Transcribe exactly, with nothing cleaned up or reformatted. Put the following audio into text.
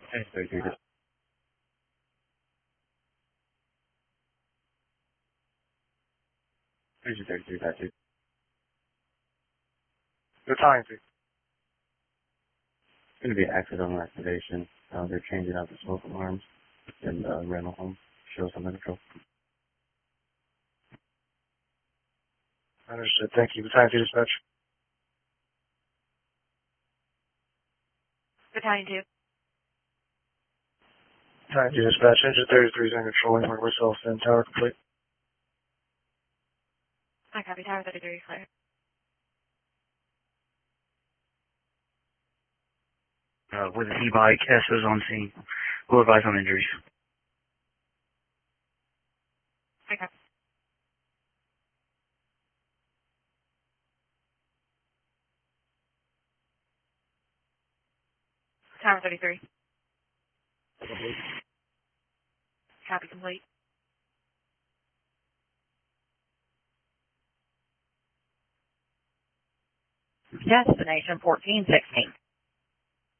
Hey, thirty-three. Here's your thirty-three tattoo. Battalion two. It's going to be an accidental activation. Uh, they're changing out the smoke alarms in the rental home. Show some control. Understood. Thank you. Battalion two dispatch. Battalion two. Battalion two dispatch. Engine thirty-three is in control. Anywhere we're self in tower complete. I copy. Tower thirty-three clear. Uh, with an e-bike, S O's on scene. We'll advise on injuries. I copy. Tower thirty-three. Copy complete. Destination fourteen sixteen.